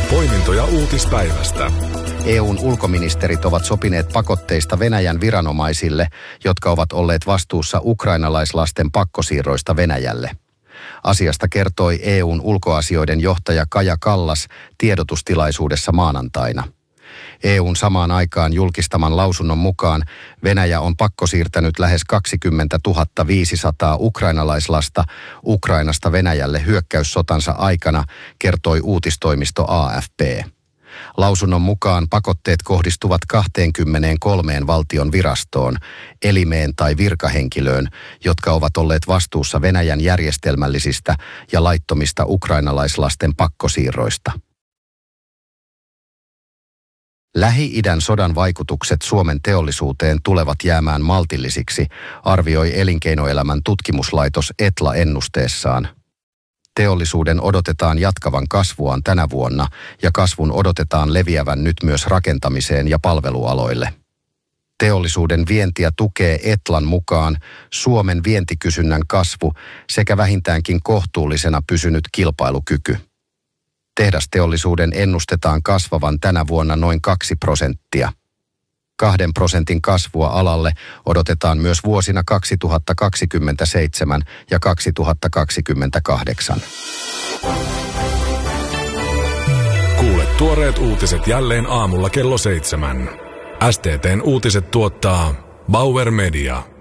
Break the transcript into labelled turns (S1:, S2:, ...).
S1: Poimintoja uutispäivästä.
S2: EUn ulkoministerit ovat sopineet pakotteista Venäjän viranomaisille, jotka ovat olleet vastuussa ukrainalaislasten pakkosiirroista Venäjälle. Asiasta kertoi EUn ulkoasioiden johtaja Kaja Kallas tiedotustilaisuudessa maanantaina. EUn samaan aikaan julkistaman lausunnon mukaan Venäjä on pakkosiirtänyt lähes 20 500 ukrainalaislasta Ukrainasta Venäjälle hyökkäyssotansa aikana, kertoi uutistoimisto AFP. Lausunnon mukaan pakotteet kohdistuvat 23 valtion virastoon, elimeen tai virkahenkilöön, jotka ovat olleet vastuussa Venäjän järjestelmällisistä ja laittomista ukrainalaislasten pakkosiirroista. Lähi-idän sodan vaikutukset Suomen teollisuuteen tulevat jäämään maltillisiksi, arvioi elinkeinoelämän tutkimuslaitos Etla ennusteessaan. Teollisuuden odotetaan jatkavan kasvuaan tänä vuonna ja kasvun odotetaan leviävän nyt myös rakentamiseen ja palvelualoille. Teollisuuden vientiä tukee Etlan mukaan Suomen vientikysynnän kasvu sekä vähintäänkin kohtuullisena pysynyt kilpailukyky. Tehdasteollisuuden ennustetaan kasvavan tänä vuonna noin 2%. 2% kasvua alalle odotetaan myös vuosina 2027 ja 2028.
S1: Kuule tuoreet uutiset jälleen aamulla kello 7. STT:n uutiset tuottaa Bauer Media.